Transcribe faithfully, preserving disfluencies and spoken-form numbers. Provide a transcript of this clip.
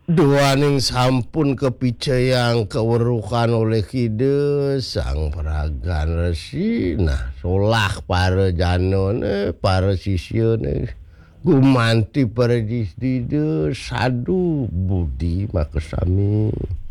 Duaning sampun kepicayang kewerukan oleh kide sang peragan resi nah solah para janone para sisyone gumanti para disdide sadu budi makasami